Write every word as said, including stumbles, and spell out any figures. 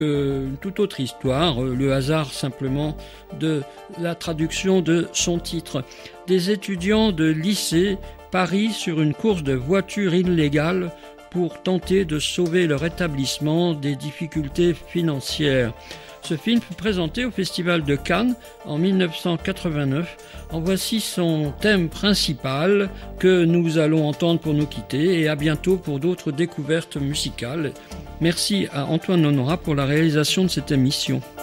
Euh, une toute autre histoire, euh, le hasard simplement de la traduction de son titre. Des étudiants de lycée parient sur une course de voitures illégale pour tenter de sauver leur établissement des difficultés financières. Ce film fut présenté au Festival de Cannes en dix-neuf cent quatre-vingt-neuf. En voici son thème principal que nous allons entendre pour nous quitter et à bientôt pour d'autres découvertes musicales. Merci à Antoine Honorat pour la réalisation de cette émission.